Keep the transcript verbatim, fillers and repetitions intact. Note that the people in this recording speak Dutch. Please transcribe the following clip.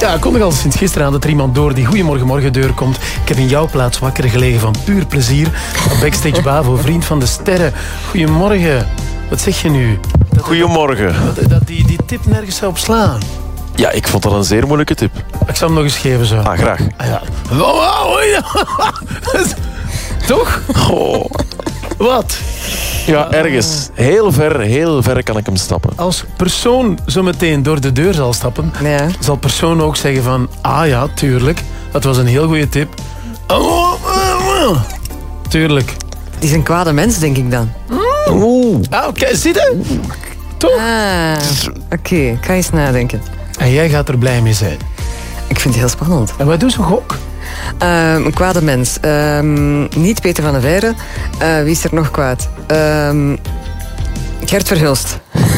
Ja, ik kon nog al sinds gisteren aan dat er iemand door die Goeiemorgen Morgen deur komt. Ik heb in jouw plaats wakker gelegen van puur plezier. Backstage Bavo, vriend van de sterren. Goedemorgen. Wat zeg je nu? Dat, Goedemorgen. Dat, dat die, die tip nergens zou op slaan. Ja, ik vond dat een zeer moeilijke tip. Ik zal hem nog eens geven zo. Ah, graag. Ah, ja. Toch? Oh. Wat? Ja, ergens. Heel ver, heel ver kan ik hem stappen. Als persoon zo meteen door de deur zal stappen, Ja. zal persoon ook zeggen van, ah ja, tuurlijk, dat was een heel goede tip. Tuurlijk. Die is een kwade mens, denk ik dan. Oeh. Ah, oké, zie je? Toch? Ah, oké. Okay. Ik ga eens nadenken. En jij gaat er blij mee zijn. Ik vind het heel spannend. En wat doe ze gok? Um, een kwade mens. Um, niet Peter van der Veijren. Uh, wie is er nog kwaad? Um, Gert Verhulst.